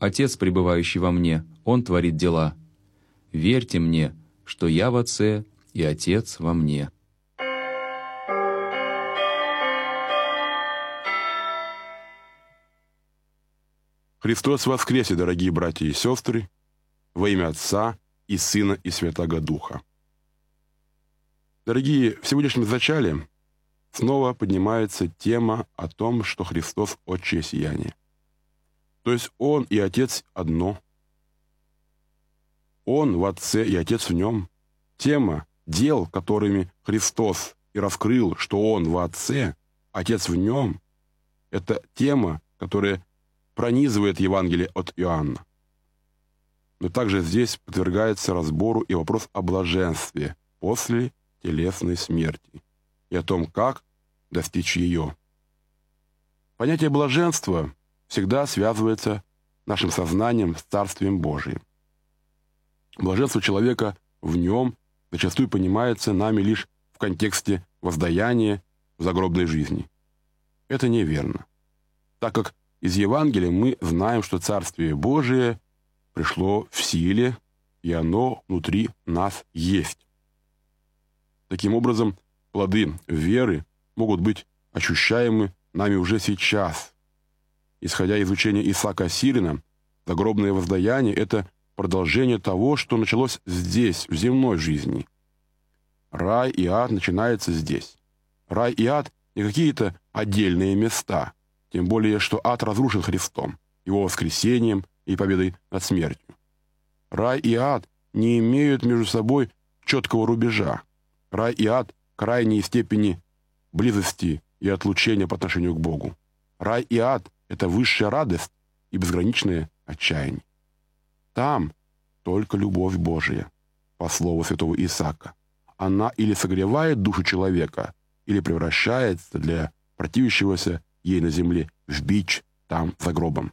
Отец, пребывающий во мне, Он творит дела. Верьте мне, что я в Отце, и Отец во мне». Христос воскресе, дорогие братья и сестры, во имя Отца и Сына и Святаго Духа. Дорогие, в сегодняшнем зачале снова поднимается тема о том, что Христос – отчее сияние. То есть Он и Отец одно. Он в Отце и Отец в Нем. Тема дел, которыми Христос и раскрыл, что Он в Отце, Отец в Нем, это тема, которая пронизывает Евангелие от Иоанна. Но также здесь подвергается разбору и вопрос о блаженстве после телесной смерти и о том, как достичь ее. Понятие блаженства всегда связывается нашим сознанием с Царствием Божиим. Блаженство человека в нем зачастую понимается нами лишь в контексте воздаяния в загробной жизни. Это неверно, так как из Евангелия мы знаем, что Царствие Божие пришло в силе, и оно внутри нас есть. Таким образом, плоды веры могут быть ощущаемы нами уже сейчас. Исходя из учения Исаака Сирина, загробное воздаяние – это продолжение того, что началось здесь, в земной жизни. Рай и ад начинаются здесь. Рай и ад – не какие-то отдельные места, тем более, что ад разрушен Христом, Его воскресением и победой над смертью. Рай и ад не имеют между собой четкого рубежа. Рай и ад – крайней степени близости и отлучения по отношению к Богу. Рай и ад – это высшая радость и безграничное отчаяние. Там только любовь Божия, по слову святого Исаака. Она или согревает душу человека, или превращается для противящегося ей на земле в бич там, за гробом.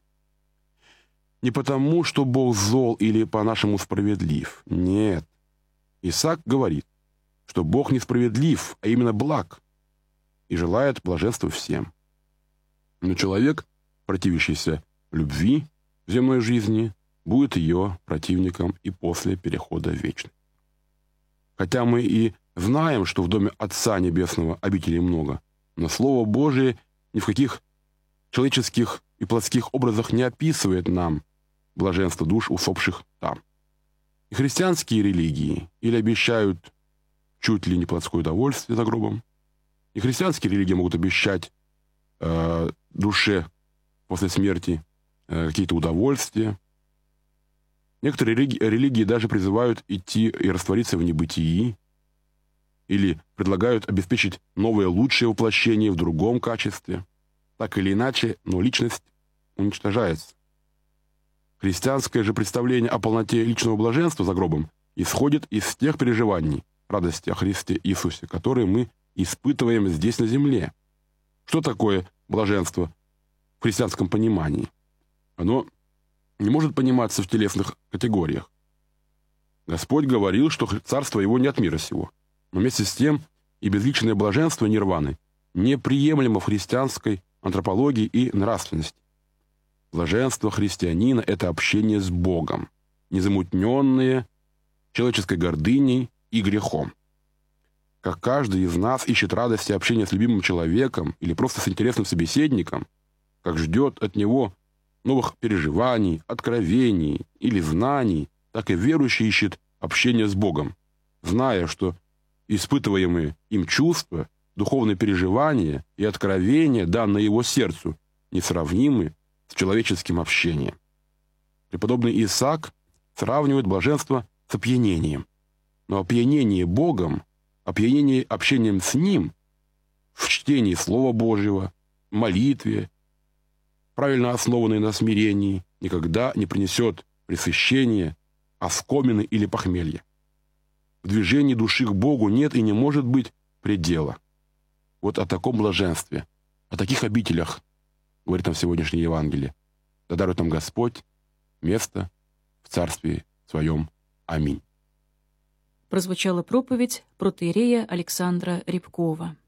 Не потому, что Бог зол или по-нашему справедлив. Нет. Исаак говорит, что Бог несправедлив, а именно благ, и желает блаженства всем. Но человек, противящийся любви в земной жизни, будет ее противником и после перехода в вечность. Хотя мы и знаем, что в доме Отца Небесного обителей много, но Слово Божие ни в каких человеческих и плотских образах не описывает нам блаженство душ, усопших там. И христианские религии или обещают чуть ли не плотское удовольствие за гробом, и христианские религии могут обещать душе после смерти какие-то удовольствия. Некоторые религии даже призывают идти и раствориться в небытии, или предлагают обеспечить новое лучшее воплощение в другом качестве. Так или иначе, но личность уничтожается. Христианское же представление о полноте личного блаженства за гробом исходит из тех переживаний радости о Христе Иисусе, которые мы испытываем здесь на земле. Что такое блаженство в христианском понимании? Оно не может пониматься в телесных категориях. Господь говорил, что царство Его не от мира сего. Но вместе с тем и безличное блаженство нирваны неприемлемо в христианской антропологии и нравственности. Блаженство христианина – это общение с Богом, незамутненное человеческой гордыней и грехом. Как каждый из нас ищет радости общения с любимым человеком или просто с интересным собеседником, как ждет от него новых переживаний, откровений или знаний, так и верующий ищет общения с Богом, зная, что испытываемые им чувства, духовные переживания и откровения, данные его сердцу, несравнимы с человеческим общением. Преподобный Исаак сравнивает блаженство с опьянением. Но опьянение Богом, опьянение общением с Ним, в чтении Слова Божьего, молитве, правильно основанной на смирении, никогда не принесет пресыщения, оскомины или похмелья. В движении души к Богу нет и не может быть предела. Вот о таком блаженстве, о таких обителях, говорит нам сегодняшнее Евангелие. Да дарует нам Господь место в Царстве Своем. Аминь. Прозвучала проповедь протоиерея Александра Рябкова.